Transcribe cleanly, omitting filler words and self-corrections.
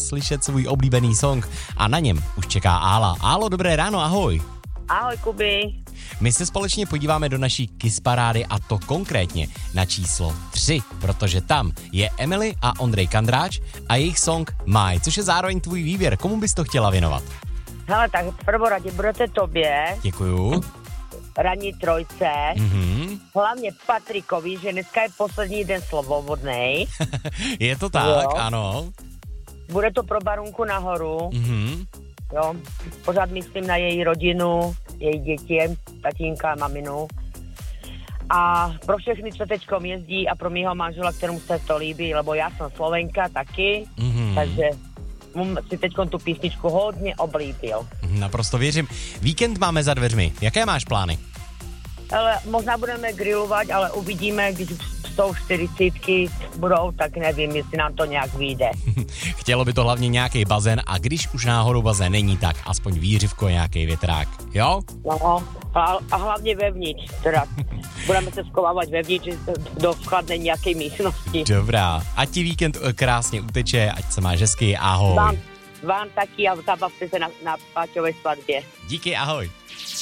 čas slyšet svůj oblíbený song a na něm už čeká Ála. Álo, dobré ráno, ahoj. Ahoj, Kuby. My se společně podíváme do naší Kiss parády a to konkrétně na číslo 3, protože tam je Emily a Ondřej Kandráč a jejich song Maj, což je zároveň tvůj výběr. Komu bys to chtěla věnovat? Hele, tak v prvoradě budete tobě, Děkuju. ranní trojce, hlavně Patrikovi, že dneska je poslední den svobodnej. Je to tak, Jo. ano. Bude to pro Barunku nahoru, jo, pořád myslím na její rodinu, její děti, tatínka a maminu. A pro všechny, co teďkom jezdí a pro mýho manžela, kterému se to líbí, lebo já jsem Slovenka taky, takže si teďkom tu písničku hodně oblíbil. Naprosto věřím. Víkend máme za dveřmi. Jaké máš plány? Ale možná budeme grillovat, ale uvidíme, když jsou 40 budou, tak nevím, jestli nám to nějak vyjde. Chtělo by to hlavně nějaký bazén a když už náhodou bazén není, tak aspoň výřivko, nějaký větrák, jo? No, a hlavně vevnitř, teda budeme se schovávat vevnitř do chladné nějaké místnosti. Dobrá, ať ti víkend krásně uteče, ať se máš hezky, ahoj. Vám taky a zabavte se na Páťové svatbě. Díky, ahoj.